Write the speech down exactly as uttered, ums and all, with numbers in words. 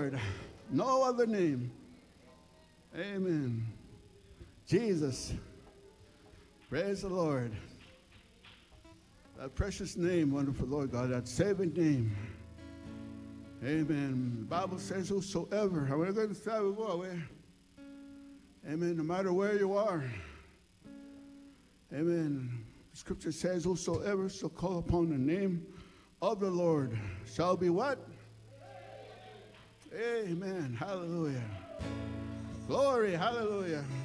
Lord. No other name. Amen. Jesus. Praise the Lord. That precious name, wonderful Lord God, that saving name. Amen. The Bible says whosoever, however going to say we go away. Amen. No matter where you are. Amen. The scripture says whosoever shall call upon the name of the Lord shall be what? Amen. Hallelujah. Glory. Hallelujah.